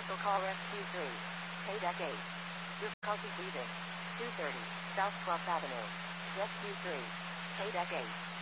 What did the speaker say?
Cancel call SQ3. Pay deck 8. Difficulty breathing. 230 South 12th Avenue. SQ3. Pay deck 8.